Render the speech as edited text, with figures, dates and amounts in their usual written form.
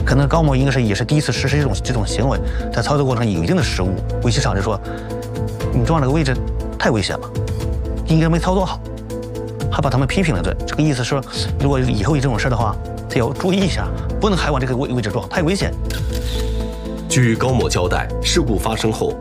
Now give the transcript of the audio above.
可能高某应该也是第一次实施这种行为，在操作过程有一定的失误。维修厂就说：“你装这个位置太危险了，应该没操作好。”还把他们批评了。这个意思是，如果以后有这种事的话，他要注意一下，不能还往这个位置装，太危险。 据高某交代，事故发生后，